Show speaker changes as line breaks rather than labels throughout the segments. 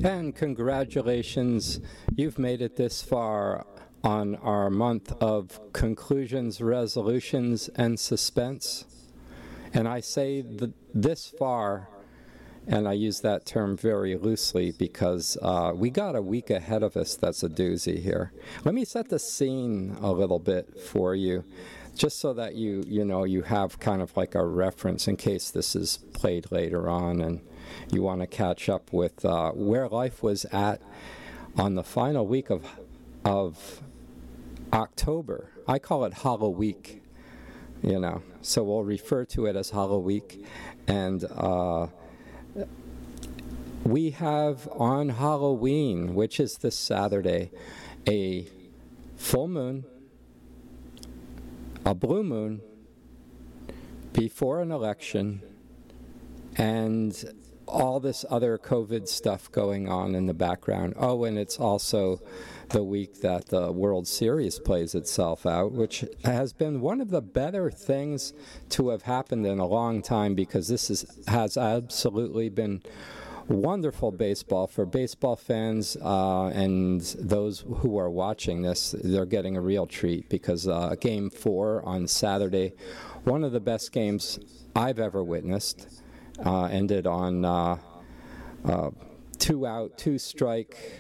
And congratulations, you've made it this far on our month of conclusions, resolutions, and suspense. And I say this far, and I use that term very loosely because we got a week ahead of us. That's a doozy here. Let me set the scene a little bit for you, just so that you have kind of like a reference in case this is played later on and you want to catch up with where life was at on the final week of October. I call it Halloweek, so we'll refer to it as Halloweek. And we have on Halloween, which is this Saturday, a full moon, a blue moon, before an election, and all this other COVID stuff going on in the background. Oh, and it's also the week that the World Series plays itself out, which has been one of the better things to have happened in a long time, because this has absolutely been wonderful baseball for baseball fans, and those who are watching this, they're getting a real treat, because Game 4 on Saturday, one of the best games I've ever witnessed, ended on 2 out, 2 strike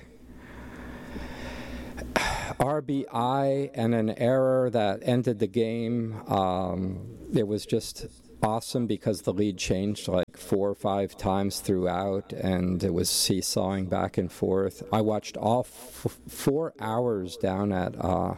RBI and an error that ended the game. It was just awesome because the lead changed like 4 or 5 times throughout, and it was seesawing back and forth. I watched all 4 hours down at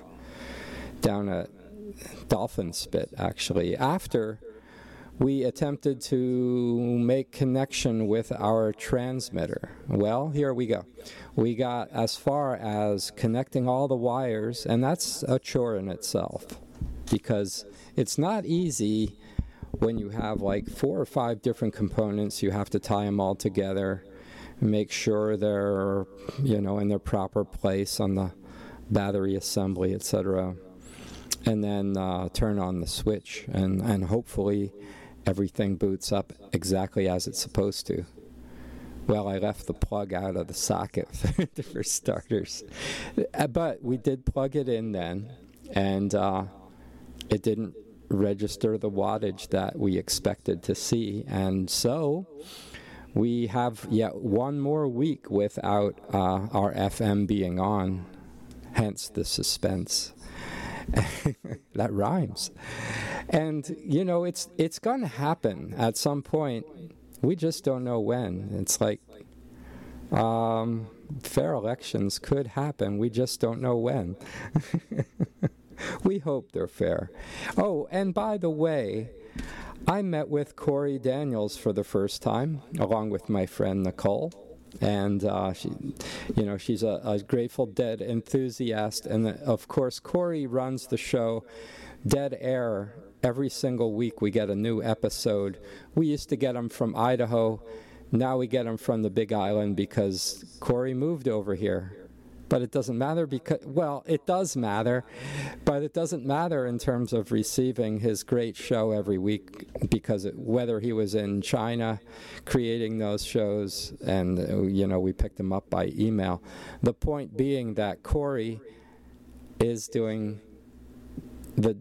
Dolphin Spit, actually, after we attempted to make connection with our transmitter. Well, here we go. We got as far as connecting all the wires, and that's a chore in itself, because it's not easy when you have like 4 or 5 different components. You have to tie them all together, make sure they're, in their proper place on the battery assembly, etc., and then turn on the switch, and hopefully everything boots up exactly as it's supposed to. Well, I left the plug out of the socket for starters. But we did plug it in then, and it didn't register the wattage that we expected to see. And so we have yet one more week without our FM being on, hence the suspense. That rhymes. And, it's going to happen at some point. We just don't know when. It's like fair elections could happen. We just don't know when. We hope they're fair. Oh, and by the way, I met with Corey Daniels for the first time, along with my friend Nicole. And she's a Grateful Dead enthusiast, and of course Corey runs the show Dead Air. Every single week we get a new episode. We used to get them from Idaho. Now we get them from the Big Island because Corey moved over here. But it doesn't matter because, well, it does matter, but it doesn't matter in terms of receiving his great show every week, because whether he was in China creating those shows and, we picked him up by email. The point being that Corey is doing the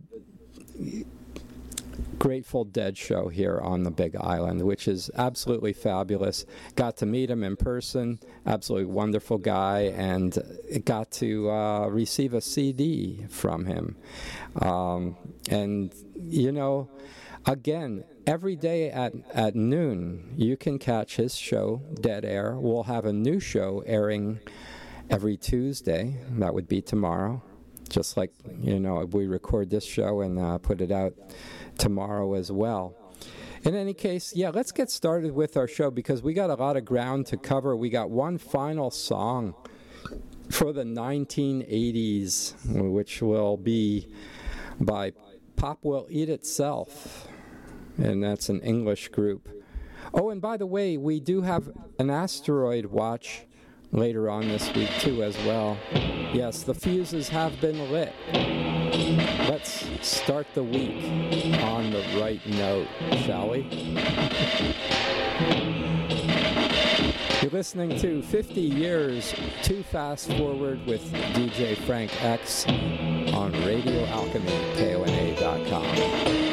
Grateful Dead show here on the Big Island, which is absolutely fabulous. Got to meet him in person, absolutely wonderful guy, and got to receive a CD from him. And, again, every day at noon, you can catch his show, Dead Air. We'll have a new show airing every Tuesday. That would be tomorrow. Just like, we record this show and put it out tomorrow as well. In any case, let's get started with our show, because we got a lot of ground to cover. We got one final song for the 1980s, which will be by Pop Will Eat Itself, and that's an English group. Oh, and by the way, we do have an asteroid watch later on this week too as well. Yes, the fuses have been lit. Let's start the week on the right note, shall we? You're listening to 50 Years Too Fast Forward with DJ Frank X on Radio Alchemy, KOM.